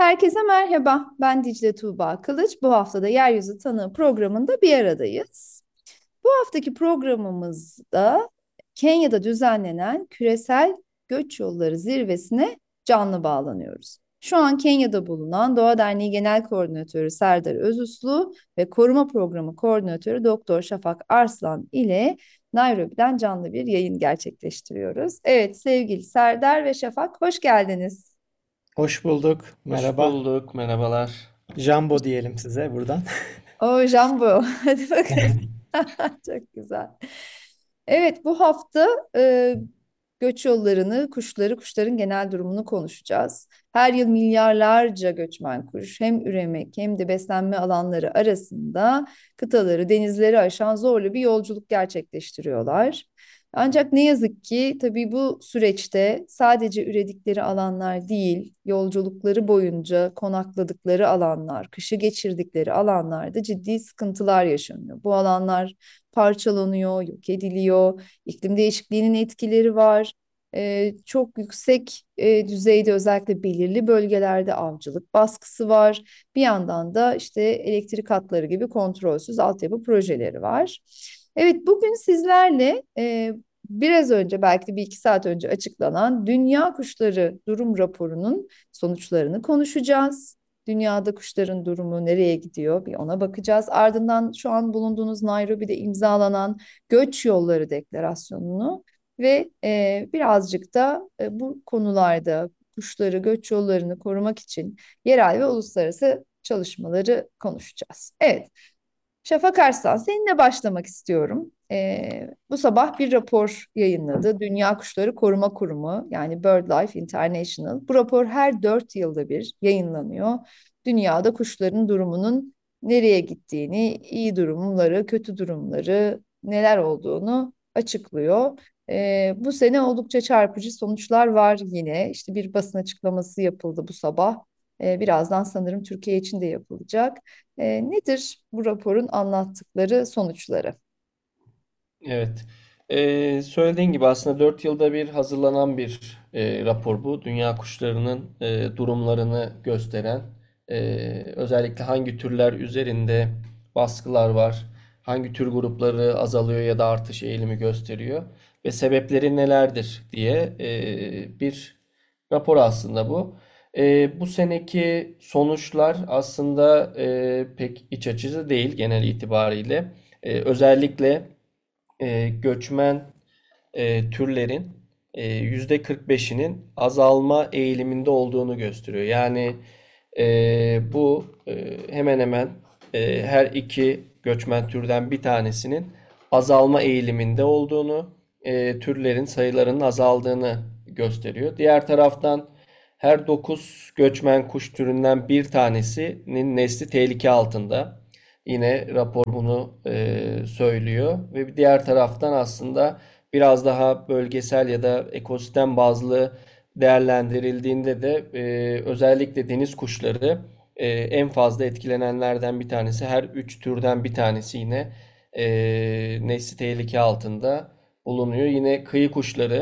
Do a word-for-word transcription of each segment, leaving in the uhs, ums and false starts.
Herkese merhaba. Ben Dicle Tuğba Kılıç. Bu hafta da Yeryüzü Tanığı programında bir aradayız. Bu haftaki programımızda Kenya'da düzenlenen Küresel Göç Yolları Zirvesi'ne canlı bağlanıyoruz. Şu an Kenya'da bulunan Doğa Derneği Genel Koordinatörü Serdar Özuslu ve Koruma Programı Koordinatörü Doktor Şafak Arslan ile Nairobi'den canlı bir yayın gerçekleştiriyoruz. Evet sevgili Serdar ve Şafak, hoş geldiniz. Hoş bulduk. Hoş Merhaba. bulduk, merhabalar. Jambo diyelim size buradan. O Jumbo. Hadi bakalım. Çok güzel. Evet, bu hafta e, göç yollarını, kuşları, kuşların genel durumunu konuşacağız. Her yıl milyarlarca göçmen kuş hem üremek hem de beslenme alanları arasında kıtaları, denizleri aşan zorlu bir yolculuk gerçekleştiriyorlar. Ancak ne yazık ki tabii bu süreçte sadece üredikleri alanlar değil, yolculukları boyunca konakladıkları alanlar, kışı geçirdikleri alanlarda ciddi sıkıntılar yaşanıyor. Bu alanlar parçalanıyor, yok ediliyor, iklim değişikliğinin etkileri var. Ee, çok yüksek e, düzeyde özellikle belirli bölgelerde avcılık baskısı var. Bir yandan da işte elektrik hatları gibi kontrolsüz altyapı projeleri var. Evet, bugün sizlerle e, biraz önce belki de bir iki saat önce açıklanan Dünya Kuşları Durum Raporu'nun sonuçlarını konuşacağız. Dünyada kuşların durumu nereye gidiyor bir ona bakacağız. Ardından şu an bulunduğunuz Nairobi'de imzalanan Göç Yolları Deklarasyonu'nu ve e, birazcık da e, bu konularda kuşları, göç yollarını korumak için yerel ve uluslararası çalışmaları konuşacağız. Evet. Şafak Arslan, seninle başlamak istiyorum. Ee, bu sabah bir rapor yayınladı. Dünya Kuşları Koruma Kurumu yani BirdLife International. Bu rapor her dört yılda bir yayınlanıyor. Dünyada kuşların durumunun nereye gittiğini, iyi durumları, kötü durumları, neler olduğunu açıklıyor. Ee, bu sene oldukça çarpıcı sonuçlar var yine. İşte bir basın açıklaması yapıldı bu sabah. Ee, birazdan sanırım Türkiye için de yapılacak. E, nedir bu raporun anlattıkları sonuçları? Evet. Ee, söylediğin gibi aslında dört yılda bir hazırlanan bir e, rapor bu. Dünya kuşlarının e, durumlarını gösteren, e, özellikle hangi türler üzerinde baskılar var, hangi tür grupları azalıyor ya da artış eğilimi gösteriyor ve sebepleri nelerdir diye e, bir rapor aslında bu. E, bu seneki sonuçlar aslında e, pek iç açıcı değil genel itibariyle. E, özellikle e, göçmen e, türlerin e, yüzde kırk beşinin azalma eğiliminde olduğunu gösteriyor. Yani e, bu e, hemen hemen e, her iki göçmen türden bir tanesinin azalma eğiliminde olduğunu, e, türlerin sayılarının azaldığını gösteriyor. Diğer taraftan her dokuz göçmen kuş türünden bir tanesinin nesli tehlike altında. Yine rapor bunu e, söylüyor ve bir diğer taraftan aslında biraz daha bölgesel ya da ekosistem bazlı değerlendirildiğinde de e, özellikle deniz kuşları e, en fazla etkilenenlerden bir tanesi. Her üç türden bir tanesi yine e, nesli tehlike altında bulunuyor. Yine kıyı kuşları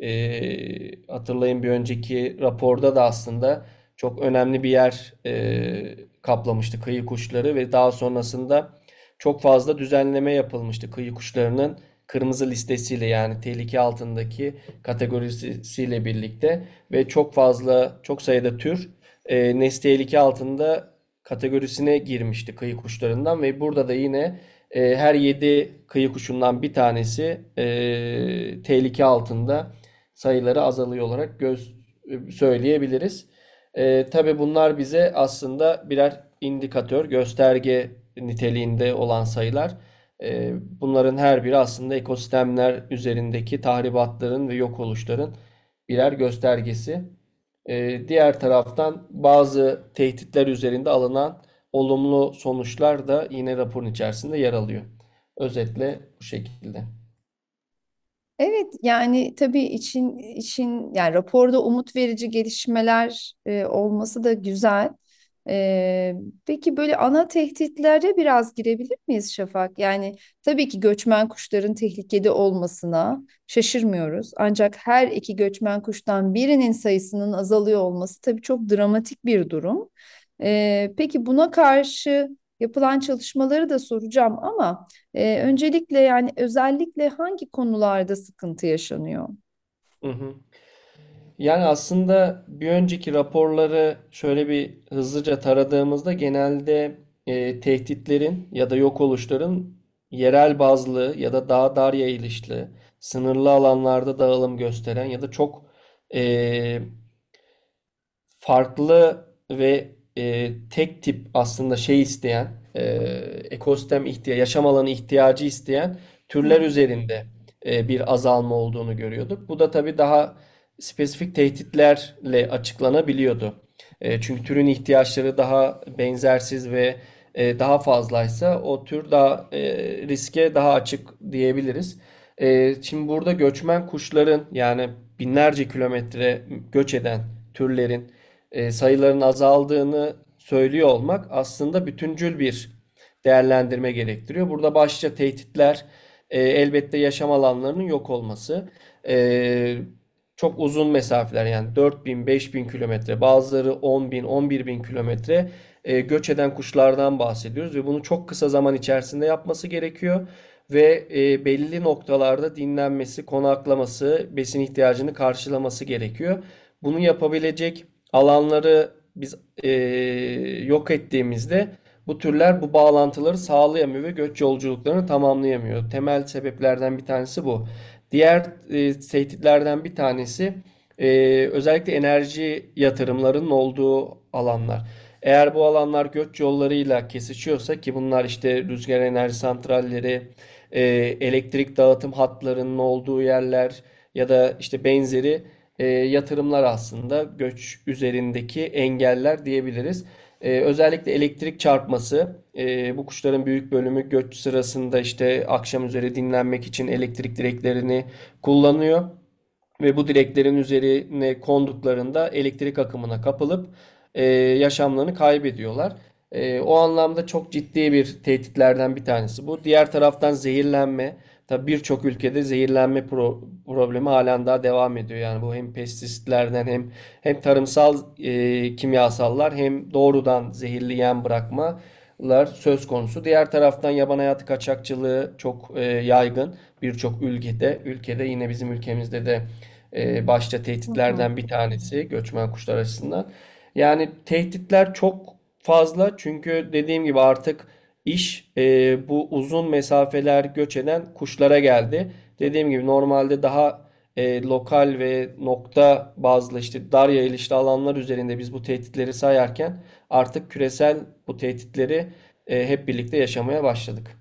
e, hatırlayın bir önceki raporda da aslında çok önemli bir yer e, kaplamıştı kıyı kuşları ve daha sonrasında çok fazla düzenleme yapılmıştı kıyı kuşlarının kırmızı listesiyle yani tehlike altındaki kategorisiyle birlikte ve çok fazla çok sayıda tür e, nesli tehlike altında kategorisine girmişti kıyı kuşlarından ve burada da yine e, her yedi kıyı kuşundan bir tanesi e, tehlike altında sayıları azalıyor olarak göz söyleyebiliriz. E, tabii bunlar bize aslında birer indikatör, gösterge niteliğinde olan sayılar. E, bunların her biri aslında ekosistemler üzerindeki tahribatların ve yok oluşların birer göstergesi. E, diğer taraftan bazı tehditler üzerinde alınan olumlu sonuçlar da yine raporun içerisinde yer alıyor. Özetle bu şekilde. Evet, yani tabii için için yani raporda umut verici gelişmeler e, olması da güzel. Ee, peki böyle ana tehditlere biraz girebilir miyiz Şafak? Yani tabii ki göçmen kuşların tehlikede olmasına şaşırmıyoruz. Ancak her iki göçmen kuştan birinin sayısının azalıyor olması tabii çok dramatik bir durum. Ee, peki buna karşı yapılan çalışmaları da soracağım ama e, öncelikle yani özellikle hangi konularda sıkıntı yaşanıyor? Hı hı. Yani aslında bir önceki raporları şöyle bir hızlıca taradığımızda genelde e, tehditlerin ya da yok oluşların yerel bazlı ya da daha dar yayılışlı, sınırlı alanlarda dağılım gösteren ya da çok e, farklı ve e, tek tip aslında şey isteyen, e, ekosistem ihtiya yaşam alanı ihtiyacı isteyen türler Hı. üzerinde e, bir azalma olduğunu görüyorduk. Bu da tabii daha spesifik tehditlerle açıklanabiliyordu. E, çünkü türün ihtiyaçları daha benzersiz ve e, daha fazlaysa o tür daha e, riske daha açık diyebiliriz. E, şimdi burada göçmen kuşların yani binlerce kilometre göç eden türlerin e, sayıların azaldığını söylüyor olmak aslında bütüncül bir değerlendirme gerektiriyor. Burada başlıca tehditler e, elbette yaşam alanlarının yok olması. E, Çok uzun mesafeler yani dört bin, beş bin kilometre, bazıları on bin, on bir bin kilometre e, göç eden kuşlardan bahsediyoruz ve bunu çok kısa zaman içerisinde yapması gerekiyor ve e, belli noktalarda dinlenmesi, konaklaması, besin ihtiyacını karşılaması gerekiyor. Bunu yapabilecek alanları biz e, yok ettiğimizde bu türler bu bağlantıları sağlayamıyor ve göç yolculuklarını tamamlayamıyor. Temel sebeplerden bir tanesi bu. Diğer e, tehditlerden bir tanesi e, özellikle enerji yatırımlarının olduğu alanlar. Eğer bu alanlar göç yollarıyla kesişiyorsa ki bunlar işte rüzgar enerji santralleri, e, elektrik dağıtım hatlarının olduğu yerler ya da işte benzeri e, yatırımlar aslında göç üzerindeki engeller diyebiliriz. E, özellikle elektrik çarpması, e, bu kuşların büyük bölümü göç sırasında işte akşam üzeri dinlenmek için elektrik direklerini kullanıyor ve bu direklerin üzerine konduklarında elektrik akımına kapılıp e, yaşamlarını kaybediyorlar. E, o anlamda çok ciddi bir tehditlerden bir tanesi bu. Diğer taraftan zehirlenme. Tabii birçok ülkede zehirlenme pro- problemi halen daha devam ediyor. Yani bu hem pestisitlerden hem hem tarımsal e, kimyasallar hem doğrudan zehirli yem bırakmalar söz konusu. Diğer taraftan yaban hayatı kaçakçılığı çok e, yaygın birçok ülkede. Ülkede yine bizim ülkemizde de e, başta Hı hı. tehditlerden bir tanesi göçmen kuşlar açısından. Yani tehditler çok fazla çünkü dediğim gibi artık iş e, bu uzun mesafeler göç eden kuşlara geldi. Dediğim gibi normalde daha e, lokal ve nokta bazlı işte dar yayılışlı alanlar üzerinde biz bu tehditleri sayarken artık küresel bu tehditleri e, hep birlikte yaşamaya başladık.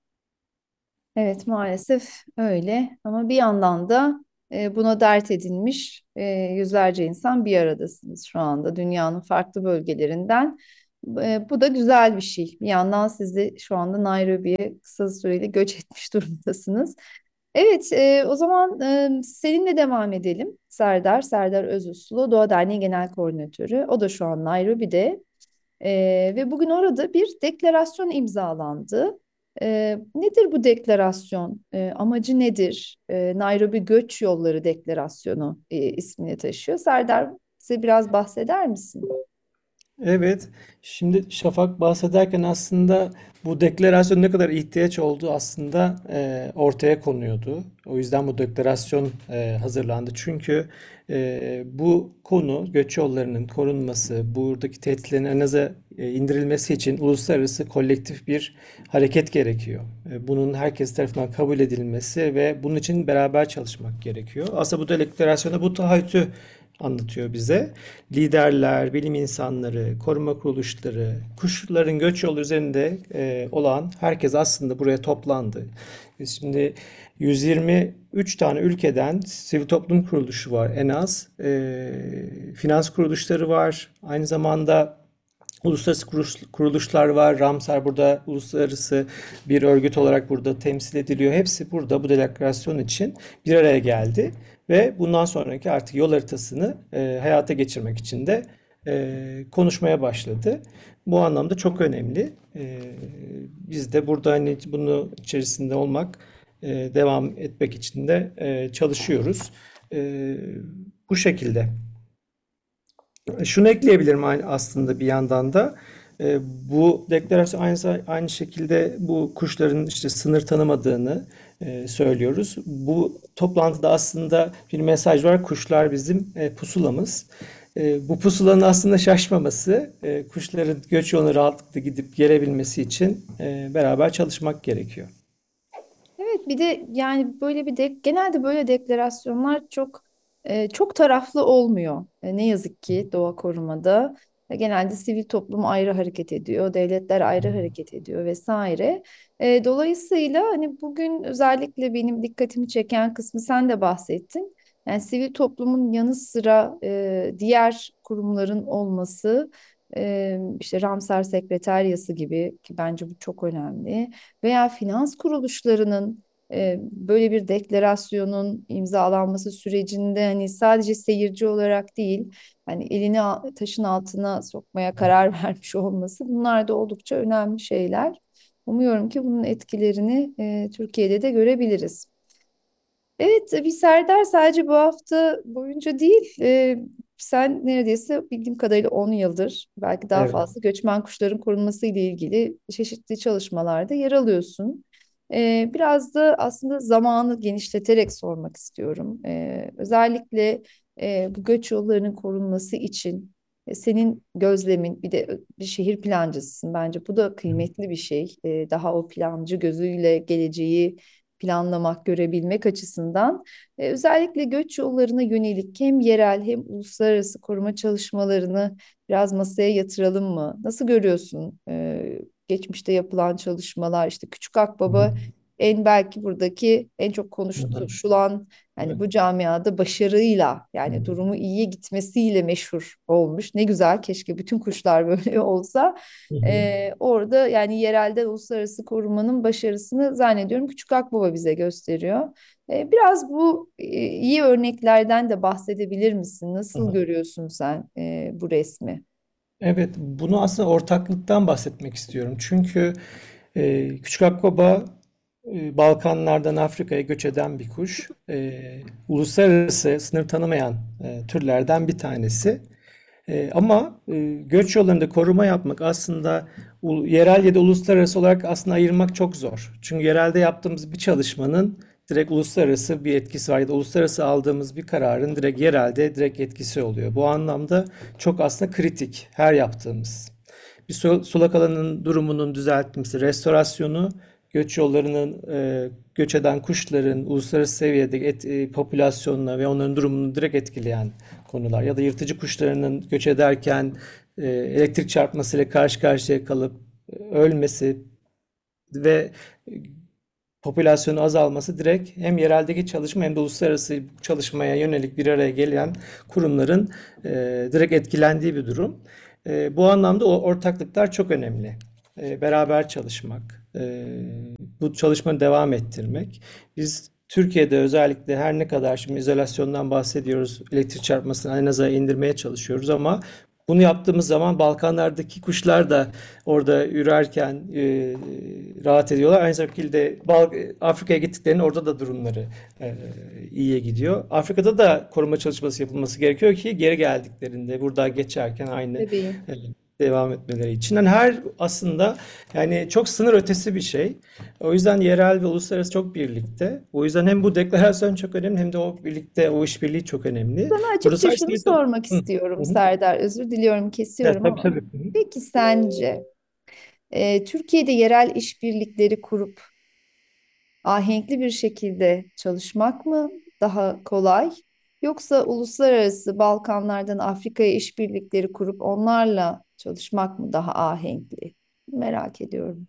Evet maalesef öyle ama bir yandan da e, buna dert edinmiş e, yüzlerce insan bir aradasınız şu anda dünyanın farklı bölgelerinden. E, bu da güzel bir şey. Bir yandan siz de şu anda Nairobi'ye kısa süreli göç etmiş durumdasınız. Evet, e, o zaman e, seninle devam edelim. Serdar, Serdar Özuslu, Doğa Derneği Genel Koordinatörü. O da şu an Nairobi'de. Ee, ve bugün orada bir deklarasyon imzalandı. Ee, nedir bu deklarasyon? Ee, amacı nedir? Ee, Nairobi Göç Yolları Deklarasyonu e, ismini taşıyor. Serdar, bize biraz bahseder misin? Evet, şimdi Şafak bahsederken aslında bu deklarasyon ne kadar ihtiyaç olduğu aslında e, ortaya konuyordu. O yüzden bu deklarasyon e, hazırlandı. Çünkü e, bu konu göç yollarının korunması, buradaki tehditlerin en aza e, indirilmesi için uluslararası kolektif bir hareket gerekiyor. E, bunun herkes tarafından kabul edilmesi ve bunun için beraber çalışmak gerekiyor. Aslında bu deklarasyonda bu taahhütü anlatıyor bize. Liderler, bilim insanları, koruma kuruluşları, kuşların göç yolu üzerinde e, olan herkes aslında buraya toplandı. Şimdi yüz yirmi üç tane ülkeden sivil toplum kuruluşu var en az. E, finans kuruluşları var. Aynı zamanda uluslararası kuruluşlar var. Ramsar burada uluslararası bir örgüt olarak burada temsil ediliyor. Hepsi burada bu deklarasyon için bir araya geldi ve bundan sonraki artık yol haritasını e, hayata geçirmek için de e, konuşmaya başladı. Bu anlamda çok önemli. E, biz de burada hani bunu içerisinde olmak, e, devam etmek için de e, çalışıyoruz. E, bu şekilde. Şunu ekleyebilirim aynı aslında bir yandan da. E, bu deklarasyon aynı, aynı şekilde bu kuşların işte sınır tanımadığını e, söylüyoruz. Bu toplantıda aslında bir mesaj var. Kuşlar bizim e, pusulamız. E, bu pusulanın aslında şaşmaması, e, kuşların göç yolunu rahatlıkla gidip gelebilmesi için e, beraber çalışmak gerekiyor. Evet, bir de yani böyle bir de genelde böyle deklarasyonlar çok e, çok taraflı olmuyor. E, ne yazık ki doğa korumada e, genelde sivil toplum ayrı hareket ediyor, devletler ayrı hareket ediyor vesaire. E, dolayısıyla hani bugün özellikle benim dikkatimi çeken kısmı sen de bahsettin. Yani sivil toplumun yanı sıra e, diğer kurumların olması, e, işte Ramsar Sekreteryası gibi, ki bence bu çok önemli, veya finans kuruluşlarının e, böyle bir deklarasyonun imzalanması sürecinde hani sadece seyirci olarak değil, hani elini a- taşın altına sokmaya karar vermiş olması, bunlar da oldukça önemli şeyler. Umuyorum ki bunun etkilerini e, Türkiye'de de görebiliriz. Evet, bir Serdar, sadece bu hafta boyunca değil, e, sen neredeyse bildiğim kadarıyla on yıldır, belki daha Evet. fazla, göçmen kuşların korunması ile ilgili çeşitli çalışmalarda yer alıyorsun. E, biraz da aslında zamanı genişleterek sormak istiyorum. E, özellikle e, bu göç yollarının korunması için e, senin gözlemin, bir de bir şehir plancısısın. Bence bu da kıymetli bir şey. E, daha o plancı gözüyle geleceği planlamak, görebilmek açısından e, özellikle göç yollarına yönelik hem yerel hem uluslararası koruma çalışmalarını biraz masaya yatıralım mı? Nasıl görüyorsun e, geçmişte yapılan çalışmalar? İşte Küçük Hı hı. Akbaba en belki buradaki en çok Hı hı. konuşulan, yani Evet. bu camiada başarıyla, Hı yani hı. durumu iyiye gitmesiyle meşhur olmuş. Ne güzel, keşke bütün kuşlar böyle olsa. Hı hı. Ee, orada yani yerelde uluslararası korumanın başarısını zannediyorum Küçük Akbaba bize gösteriyor. Ee, biraz bu e, iyi örneklerden de bahsedebilir misin? Hı Nasıl hı. görüyorsun sen e, bu resmi? Evet, bunu aslında ortaklıktan bahsetmek istiyorum. Çünkü e, Küçük Akbaba e, Balkanlardan Afrika'ya göç eden bir kuş. E, uluslararası sınır tanımayan e, türlerden bir tanesi. E, ama e, göç yollarında koruma yapmak aslında u- yerel ya da uluslararası olarak aslında ayırmak çok zor. Çünkü yerelde yaptığımız bir çalışmanın direkt uluslararası bir etkisi var ya da uluslararası aldığımız bir kararın direkt yerelde direkt etkisi oluyor. Bu anlamda çok aslında kritik her yaptığımız. Bir su- sulak alanın durumunun düzeltmesi, restorasyonu, göç yollarının e, göç eden kuşların uluslararası seviyede et, e, popülasyonuna ve onların durumunu direkt etkileyen konular ya da yırtıcı kuşlarının göç ederken e, elektrik çarpmasıyla karşı karşıya kalıp e, ölmesi ve popülasyonun azalması direkt hem yereldeki çalışma hem de uluslararası çalışmaya yönelik bir araya gelen kurumların e, direkt etkilendiği bir durum. E, bu anlamda o ortaklıklar çok önemli. E, beraber çalışmak, e, bu çalışmanı devam ettirmek. Biz Türkiye'de özellikle her ne kadar şimdi izolasyondan bahsediyoruz, elektrik çarpmasını en aza indirmeye çalışıyoruz ama bunu yaptığımız zaman Balkanlardaki kuşlar da orada yürürken e, rahat ediyorlar. Aynı şekilde Bal Afrika'ya gittiklerinde orada da durumları e, iyiye gidiyor. Afrika'da da koruma çalışması yapılması gerekiyor ki geri geldiklerinde burada geçerken aynı Tabii. e, devam etmeleri için. Yani her aslında yani çok sınır ötesi bir şey. O yüzden yerel ve uluslararası çok birlikte. O yüzden hem bu deklarasyon çok önemli hem de o birlikte o işbirliği çok önemli. Sana Burada açıkça sadece şunu bir... sormak Hı, istiyorum hı, hı. Serdar. Özür diliyorum, Ya, kesiyorum tabii ama. tabii. Hı hı. Peki sence e, Türkiye'de yerel işbirlikleri kurup ahenkli bir şekilde çalışmak mı daha kolay? Yoksa uluslararası Balkanlardan Afrika'ya işbirlikleri kurup onlarla çalışmak mı daha ahenkli? Merak ediyorum.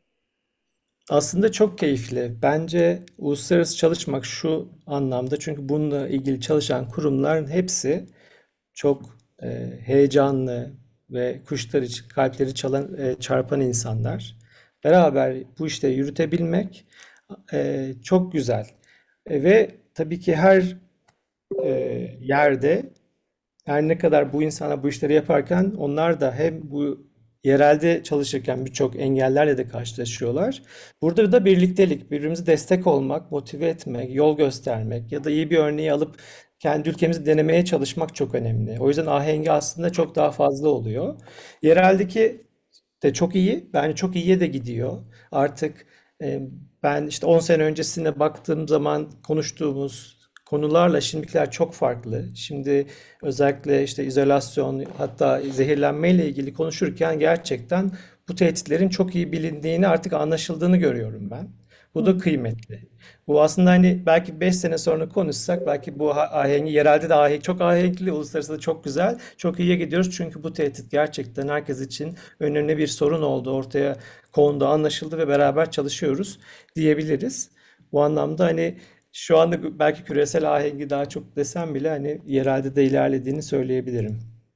Aslında çok keyifli. Bence uluslararası çalışmak şu anlamda çünkü bununla ilgili çalışan kurumların hepsi çok e, heyecanlı ve kuşlar için kalpleri çalan, e, çarpan insanlar. Beraber bu işte yürütebilmek e, çok güzel. E, ve tabii ki her e, yerde Her ne kadar bu insanlar bu işleri yaparken onlar da hem bu yerelde çalışırken birçok engellerle de karşılaşıyorlar. Burada da birliktelik, birbirimize destek olmak, motive etmek, yol göstermek ya da iyi bir örneği alıp kendi ülkemizi denemeye çalışmak çok önemli. O yüzden ahengi aslında çok daha fazla oluyor. Yereldeki de çok iyi. Bence çok iyiye de gidiyor. Artık e, ben işte on sene öncesine baktığım zaman konuştuğumuz konularla şimdikiler çok farklı. Şimdi özellikle işte izolasyon hatta zehirlenmeyle ilgili konuşurken gerçekten bu tehditlerin çok iyi bilindiğini artık anlaşıldığını görüyorum ben. Bu da Hı. kıymetli. Bu aslında hani belki beş sene sonra konuşsak belki bu ha- ahengi yerelde de ahenk çok ahenkli, uluslararası da çok güzel, çok iyiye gidiyoruz. Çünkü bu tehdit gerçekten herkes için önemli bir sorun oldu. Ortaya kondu, anlaşıldı ve beraber çalışıyoruz diyebiliriz. Bu anlamda hani şu anda belki küresel ahengi daha çok desem bile hani yerelde de ilerlediğini söyleyebilirim.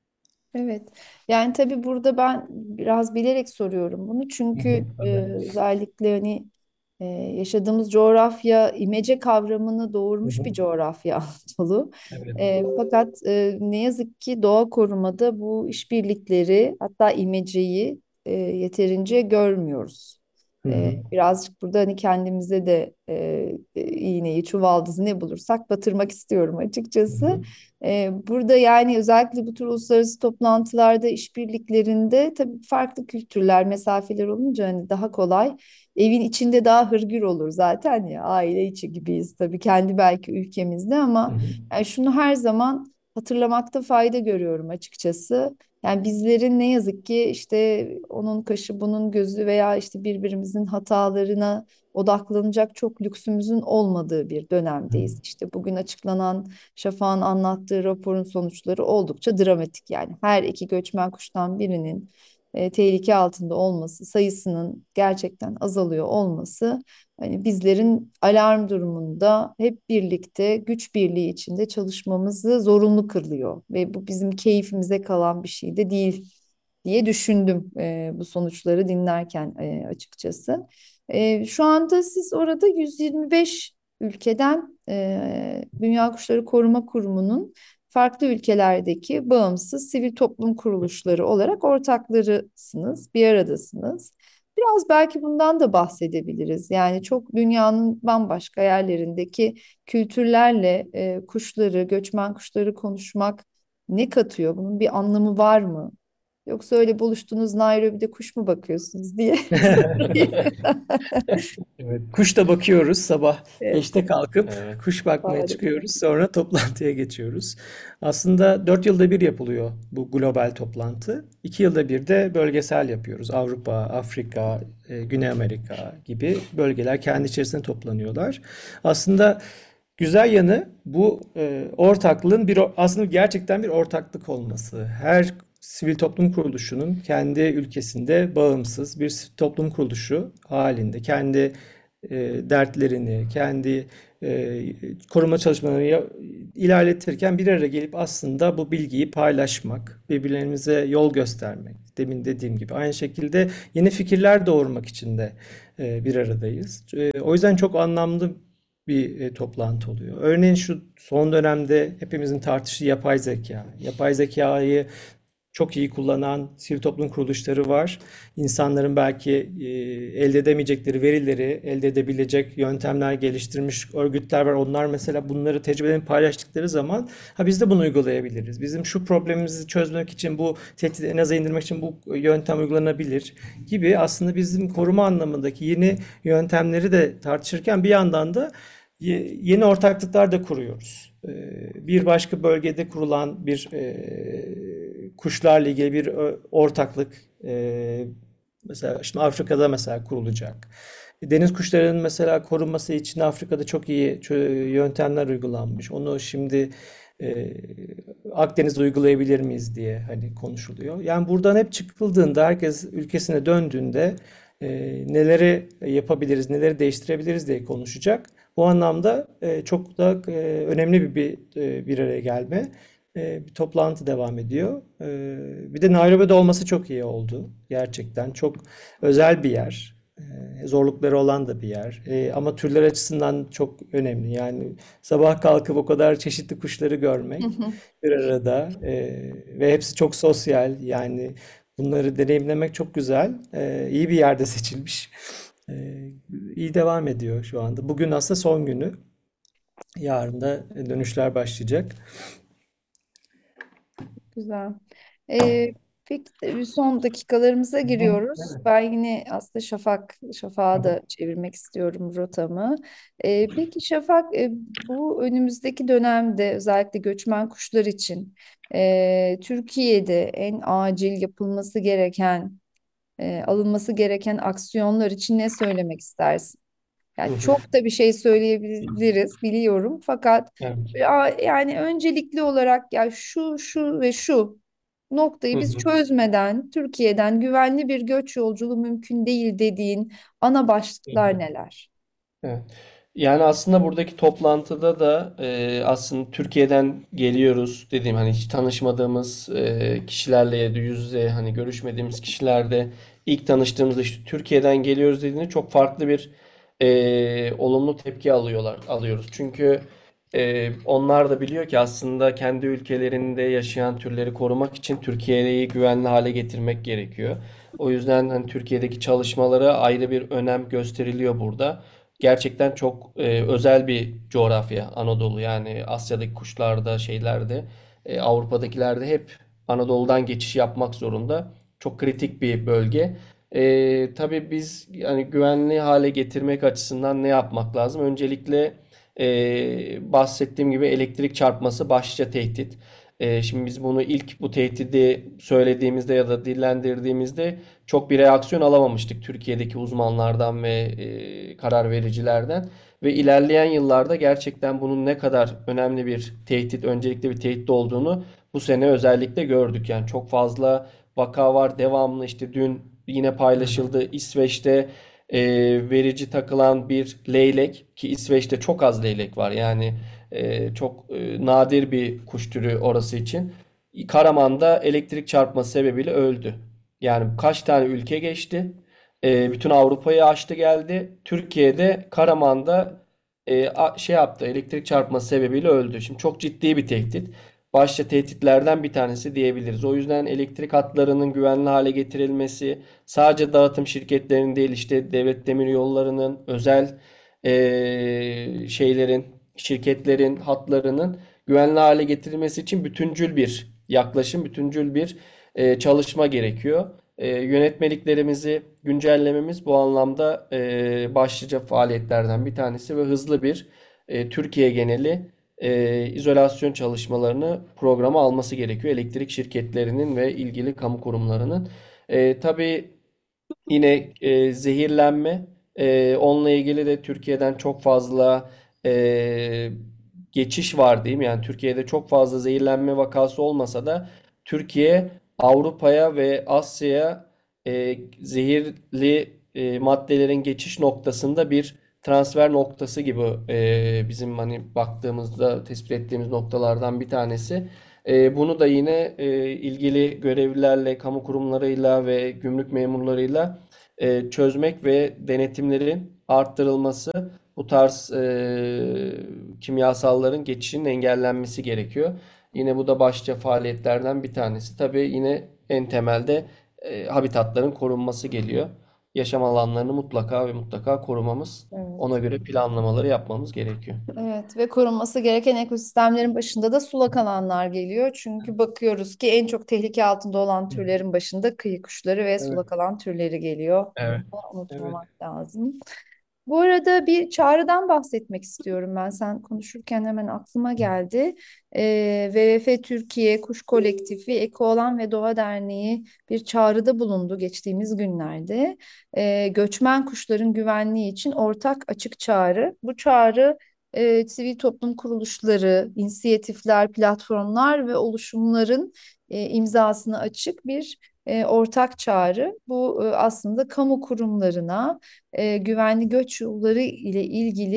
Evet. Yani tabii burada ben biraz bilerek soruyorum bunu. Hı Çünkü hı, e, tabii. özellikle hani e, yaşadığımız coğrafya imece kavramını Hı doğurmuş bir hı, coğrafya Anadolu. evet. E, fakat e, ne yazık ki doğa korumada bu işbirlikleri hatta imeceyi e, yeterince görmüyoruz. Hı E, hı, birazcık burada hani kendimize de e, e, iğneyi, çuvaldızı ne bulursak batırmak istiyorum hı açıkçası. hı, Ee, burada yani özellikle bu tür uluslararası toplantılarda, işbirliklerinde tabii farklı kültürler, mesafeler olunca hani daha kolay. Evin içinde daha hırgür olur zaten ya aile içi gibiyiz tabii kendi belki ülkemizde hı ama hı. yani şunu her zaman hatırlamakta fayda görüyorum açıkçası. Yani bizlerin ne yazık ki işte onun kaşı bunun gözü veya işte birbirimizin hatalarına odaklanacak çok lüksümüzün olmadığı bir dönemdeyiz. İşte bugün açıklanan Şafak'ın anlattığı raporun sonuçları oldukça dramatik yani. Her iki göçmen kuştan birinin e, tehlike altında olması, sayısının gerçekten azalıyor olması hani bizlerin alarm durumunda hep birlikte güç birliği içinde çalışmamızı zorunlu kılıyor ve bu bizim keyfimize kalan bir şey de değil diye düşündüm e, bu sonuçları dinlerken e, açıkçası. E, şu anda siz orada yüz yirmi beş ülkeden e, Dünya Kuşları Koruma Kurumu'nun farklı ülkelerdeki bağımsız sivil toplum kuruluşları olarak ortaklarısınız, bir aradasınız. Biraz belki bundan da bahsedebiliriz. Yani çok dünyanın bambaşka yerlerindeki kültürlerle e, kuşları, göçmen kuşları konuşmak ne katıyor? Bunun bir anlamı var mı? Yoksa öyle buluştunuz Nairobi'de kuş mu bakıyorsunuz diye sorayım. Evet, kuş da bakıyoruz. Sabah Evet, beşte kalkıp Evet. kuş bakmaya harika. çıkıyoruz. Sonra toplantıya geçiyoruz. Aslında dört yılda bir yapılıyor bu global toplantı. İki yılda bir de bölgesel yapıyoruz. Avrupa, Afrika, e, Güney Amerika gibi bölgeler kendi içerisinde toplanıyorlar. Aslında güzel yanı bu e, ortaklığın bir aslında gerçekten bir ortaklık olması. Her sivil toplum kuruluşunun kendi ülkesinde bağımsız bir sivil toplum kuruluşu halinde kendi e, dertlerini, kendi e, koruma çalışmalarını ya- ilerletirken bir araya gelip aslında bu bilgiyi paylaşmak, birbirlerimize yol göstermek. Demin dediğim gibi aynı şekilde yeni fikirler doğurmak için de e, bir aradayız. E, o yüzden çok anlamlı bir e, toplantı oluyor. Örneğin şu son dönemde hepimizin tartıştığı yapay zeka. Yapay zekayı çok iyi kullanan sivil toplum kuruluşları var. İnsanların belki e, elde edemeyecekleri verileri elde edebilecek yöntemler geliştirmiş örgütler var. Onlar mesela bunları tecrübelerini paylaştıkları zaman ha biz de bunu uygulayabiliriz. Bizim şu problemimizi çözmek için bu tehdidi en aza indirmek için bu yöntem uygulanabilir gibi aslında bizim koruma anlamındaki yeni yöntemleri de tartışırken bir yandan da ye- yeni ortaklıklar da kuruyoruz. Ee, Bir başka bölgede kurulan bir e, kuşlarla ilgili bir ö- ortaklık e, mesela şimdi Afrika'da mesela kurulacak. Deniz kuşlarının mesela korunması için Afrika'da çok iyi çö- yöntemler uygulanmış. Onu şimdi e, Akdeniz'de uygulayabilir miyiz diye hani konuşuluyor. Yani buradan hep çıkıldığında herkes ülkesine döndüğünde e, neleri yapabiliriz, neleri değiştirebiliriz diye konuşacak. Bu anlamda e, çok da e, önemli bir bir, e, bir araya gelme. E, bir toplantı devam ediyor. E, bir de Nairobi'de olması çok iyi oldu. Gerçekten çok özel bir yer. E, zorlukları olan da bir yer. E, ama türler açısından çok önemli. Yani sabah kalkıp o kadar çeşitli kuşları Hı görmek hı. bir arada e, ve hepsi çok sosyal. Yani bunları deneyimlemek çok güzel. E, iyi bir yerde seçilmiş. E, iyi devam ediyor şu anda. Bugün aslında son günü. Yarın da dönüşler başlayacak. Güzel. Ee, peki de son dakikalarımıza Hı hı. giriyoruz. Evet. Ben yine aslında Şafak, Şafak'a da çevirmek istiyorum rotamı. Ee, peki Şafak, e, bu önümüzdeki dönemde özellikle göçmen kuşlar için e, Türkiye'de en acil yapılması gereken, e, alınması gereken aksiyonlar için ne söylemek istersin? Hı Yani hı. çok da bir şey söyleyebiliriz biliyorum fakat Evet. ya- yani öncelikli olarak ya şu şu ve şu Hı noktayı biz hı. çözmeden Türkiye'den güvenli bir göç yolculuğu mümkün değil dediğin ana Hı hı. başlıklar neler? Evet. Yani aslında buradaki toplantıda da e, aslında Türkiye'den geliyoruz dediğim hani hiç tanışmadığımız e, kişilerle ya da yüz yüze hani görüşmediğimiz kişilerde ilk tanıştığımızda işte Türkiye'den geliyoruz dediğinde çok farklı bir e, olumlu tepki alıyorlar alıyoruz. Çünkü e, onlar da biliyor ki aslında kendi ülkelerinde yaşayan türleri korumak için Türkiye'yi güvenli hale getirmek gerekiyor. O yüzden hani Türkiye'deki çalışmalara ayrı bir önem gösteriliyor burada. Gerçekten çok e, özel bir coğrafya Anadolu. Yani Asya'daki kuşlarda, şeylerde, e, Avrupa'dakilerde hep Anadolu'dan geçiş yapmak zorunda. Çok kritik bir bölge. E, tabii biz yani güvenli hale getirmek açısından ne yapmak lazım? Öncelikle e, bahsettiğim gibi elektrik çarpması başlıca tehdit. E, şimdi biz bunu ilk bu tehdidi söylediğimizde ya da dillendirdiğimizde çok bir reaksiyon alamamıştık Türkiye'deki uzmanlardan ve e, karar vericilerden. Ve ilerleyen yıllarda gerçekten bunun ne kadar önemli bir tehdit, öncelikli bir tehdit olduğunu bu sene özellikle gördük. Yani çok fazla vaka var, devamlı işte dün yine Hı hı. paylaşıldı. İsveç'te e, verici takılan bir leylek ki İsveç'te çok az leylek var. Yani e, çok e, nadir bir kuş türü orası için. Karaman'da elektrik çarpması sebebiyle öldü. Yani kaç tane ülke geçti. E, bütün Avrupa'yı aştı geldi. Türkiye'de Karaman'da e, a- şey yaptı. Elektrik çarpması sebebiyle öldü. Şimdi çok ciddi bir tehdit. Başta tehditlerden bir tanesi diyebiliriz. O yüzden elektrik hatlarının güvenli hale getirilmesi sadece dağıtım şirketlerinin değil işte devlet demiryollarının özel e, şeylerin şirketlerin hatlarının güvenli hale getirilmesi için bütüncül bir yaklaşım, bütüncül bir e, çalışma gerekiyor. E, yönetmeliklerimizi güncellememiz bu anlamda e, başlıca faaliyetlerden bir tanesi ve hızlı bir e, Türkiye geneli e, izolasyon çalışmalarını programa alması gerekiyor. Elektrik şirketlerinin ve ilgili kamu kurumlarının. E, tabii yine e, zehirlenme, e, onunla ilgili de Türkiye'den çok fazla e, geçiş var diyeyim. Yani Türkiye'de çok fazla zehirlenme vakası olmasa da Türkiye Avrupa'ya ve Asya'ya e, zehirli e, maddelerin geçiş noktasında bir transfer noktası gibi e, bizim hani baktığımızda tespit ettiğimiz noktalardan bir tanesi. E, bunu da yine e, ilgili görevlilerle, kamu kurumlarıyla ve gümrük memurlarıyla e, çözmek ve denetimlerin arttırılması, bu tarz e, kimyasalların geçişinin engellenmesi gerekiyor. Yine bu da başlıca faaliyetlerden bir tanesi. Tabii yine en temelde e, habitatların korunması geliyor. Yaşam alanlarını mutlaka ve mutlaka korumamız, ona Evet. göre planlamaları yapmamız gerekiyor. Evet ve korunması gereken ekosistemlerin başında da sulak alanlar geliyor. Çünkü bakıyoruz ki en çok tehlike altında olan türlerin başında kıyı kuşları ve Evet, sulak alan türleri geliyor. Bunu Evet. da evet. unutmamak lazım. Bu arada bir çağrıdan bahsetmek istiyorum ben. Sen konuşurken hemen aklıma geldi. Ee, W W F Türkiye Kuş Kolektifi, Ekoalan ve Doğa Derneği bir çağrıda bulundu geçtiğimiz günlerde. Ee, göçmen kuşların güvenliği için ortak açık çağrı. Bu çağrı e, sivil toplum kuruluşları, inisiyatifler, platformlar ve oluşumların e, imzasına açık bir e, ortak çağrı. Bu e, aslında kamu kurumlarına e, güvenli göç yolları ile ilgili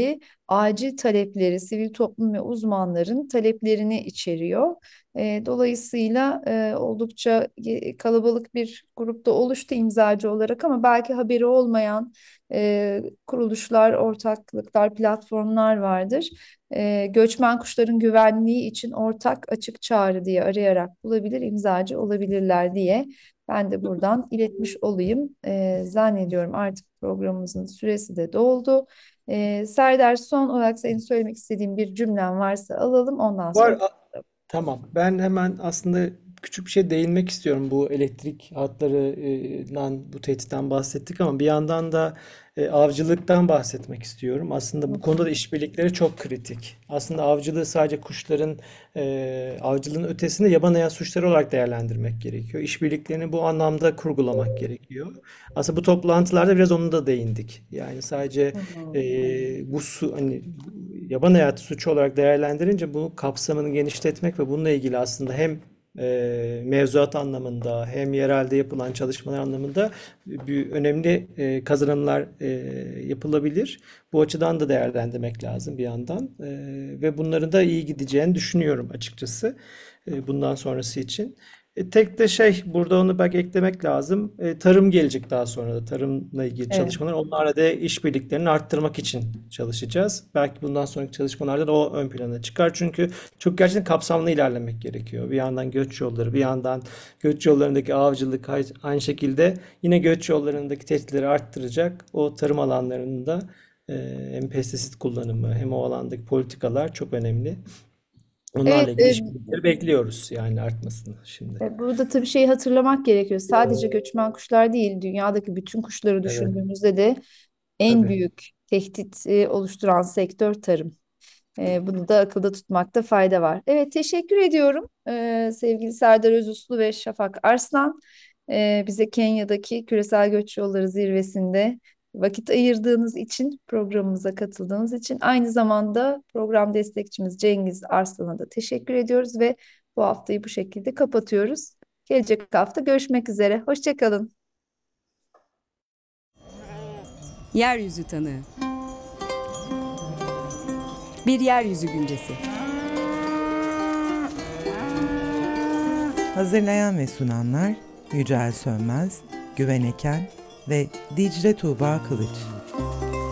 acil talepleri, sivil toplum ve uzmanların taleplerini içeriyor. E, dolayısıyla e, oldukça e, kalabalık bir grupta oluştu imzacı olarak ama belki haberi olmayan e, kuruluşlar, ortaklıklar, platformlar vardır. E, göçmen kuşların güvenliği için ortak açık çağrı diye arayarak bulabilir, imzacı olabilirler diye ben de buradan iletmiş olayım. E, zannediyorum artık programımızın süresi de doldu. E, Serdar, son olarak senin söylemek istediğin bir cümlen varsa alalım, ondan Var. sonra. Tamam. Ben hemen aslında küçük bir şey değinmek istiyorum. Bu elektrik hatlarından, bu tehditten bahsettik ama bir yandan da e, avcılıktan bahsetmek istiyorum. Aslında bu konuda da işbirlikleri çok kritik. Aslında avcılığı sadece kuşların e, avcılığın ötesinde yaban hayat suçları olarak değerlendirmek gerekiyor. İşbirliklerini bu anlamda kurgulamak gerekiyor. Aslında bu toplantılarda biraz onu da değindik. Yani sadece Hı hı. e, bu su hani yaban hayatı suçu olarak değerlendirince bu kapsamını genişletmek ve bununla ilgili aslında hem e, mevzuat anlamında hem yerelde yapılan çalışmalar anlamında bir önemli e, kazanımlar e, yapılabilir. Bu açıdan da değerlendirmek lazım bir yandan. E, ve bunların da iyi gideceğini düşünüyorum açıkçası e, bundan sonrası için. E, tek de şey burada onu belki eklemek lazım. E, tarım gelecek daha sonra da tarımla ilgili Evet. çalışmalar. Onlarla da işbirliklerini arttırmak için çalışacağız. Belki bundan sonraki çalışmalarda da o ön plana çıkar. Çünkü çok gerçekten kapsamlı ilerlemek gerekiyor. Bir yandan göç yolları, bir yandan göç yollarındaki avcılık aynı şekilde yine göç yollarındaki tehditleri arttıracak. O tarım alanlarında e, hem pestisit kullanımı hem o alandaki politikalar çok önemli. Evet, Onlarla ilgili e, işbirlikleri bekliyoruz yani artmasını şimdi. E, Burada tabii şeyi hatırlamak gerekiyor. Sadece göçmen kuşlar değil, dünyadaki bütün kuşları Evet, düşündüğümüzde de en tabii. büyük tehdit e, oluşturan sektör tarım. E, bunu da akılda tutmakta fayda var. Evet, teşekkür ediyorum e, sevgili Serdar Özuslu ve Şafak Arslan. E, bize Kenya'daki Küresel Göç Yolları Zirvesi'nde vakit ayırdığınız için, programımıza katıldığınız için, aynı zamanda program destekçimiz Cengiz Arslan'a da teşekkür ediyoruz ve bu haftayı bu şekilde kapatıyoruz. Gelecek hafta görüşmek üzere. Hoşça kalın. Yeryüzü tanığı. Bir yeryüzü güncesi. Hazırlayan ve sunanlar Yücel Sönmez, Güven Eken ve Dicle Tuğba Kılıç.